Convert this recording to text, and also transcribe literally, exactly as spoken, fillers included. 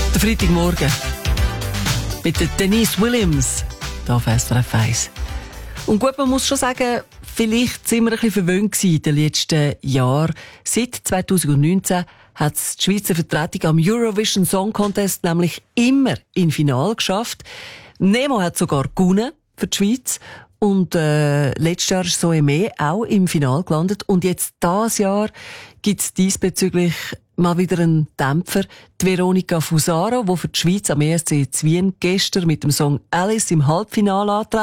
Der Freitagmorgen mit der Denise Williams hier auf S R F eins. Und gut, man muss schon sagen, vielleicht sind wir ein bisschen verwöhnt gewesen in den letzten Jahren. Seit zwanzig neunzehn hat die Schweizer Vertretung am Eurovision Song Contest nämlich immer im Finale geschafft. Nemo hat sogar gewonnen für die Schweiz. Und äh, letztes Jahr ist Soeme auch im Finale gelandet. Und jetzt dieses Jahr gibt es diesbezüglich mal wieder einen Dämpfer. Die Veronika Fusaro, die für die Schweiz am E S C Wien gestern mit dem Song Alice im Halbfinale antritt.